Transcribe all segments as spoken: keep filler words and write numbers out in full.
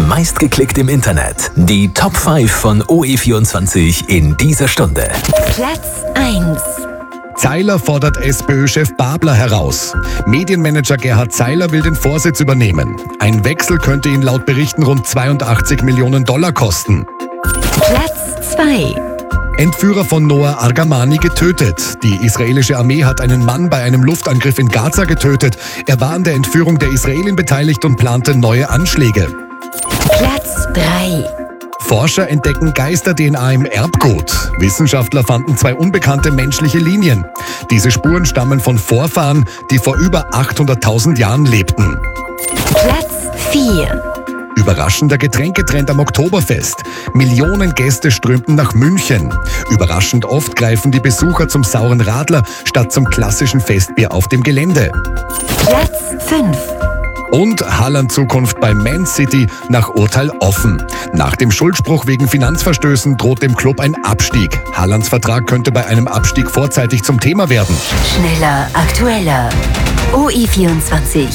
meistgeklickt im Internet. Die Top fünf von O E vierundzwanzig in dieser Stunde. Platz eins. Zeiler fordert SPÖ-Chef Babler heraus. Medienmanager Gerhard Zeiler will den Vorsitz übernehmen. Ein Wechsel könnte ihn laut Berichten rund zweiundachtzig Millionen Dollar kosten. Platz zwei. Entführer von Noah Argamani getötet. Die israelische Armee hat einen Mann bei einem Luftangriff in Gaza getötet. Er war an der Entführung der Israelin beteiligt und plante neue Anschläge. Platz drei. Forscher entdecken Geister-D N A im Erbgut. Wissenschaftler fanden zwei unbekannte menschliche Linien. Diese Spuren stammen von Vorfahren, die vor über achthunderttausend Jahren lebten. Platz vier. Überraschender Getränketrend am Oktoberfest. Millionen Gäste strömten nach München. Überraschend oft greifen die Besucher zum sauren Radler statt zum klassischen Festbier auf dem Gelände. Platz fünf. Und Haaland Zukunft bei Man City nach Urteil offen. Nach dem Schuldspruch wegen Finanzverstößen droht dem Club ein Abstieg. Haalands Vertrag könnte bei einem Abstieg vorzeitig zum Thema werden. Schneller, aktueller. O E vierundzwanzig.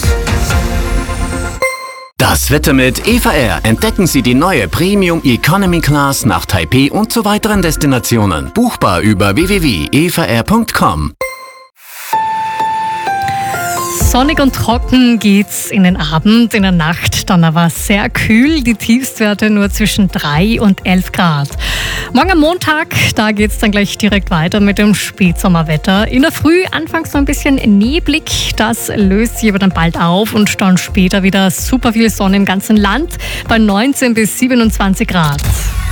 Das Wetter mit Eva Air. Entdecken Sie die neue Premium Economy Class nach Taipei und zu weiteren Destinationen. Buchbar über w w w punkt eva air punkt com. Sonnig und trocken geht's in den Abend, in der Nacht dann aber sehr kühl. Die Tiefstwerte nur zwischen drei und elf Grad. Morgen am Montag, da geht's dann gleich direkt weiter mit dem Spätsommerwetter. In der Früh anfangs noch ein bisschen neblig, das löst sich aber dann bald auf und dann später wieder super viel Sonne im ganzen Land bei neunzehn bis siebenundzwanzig Grad.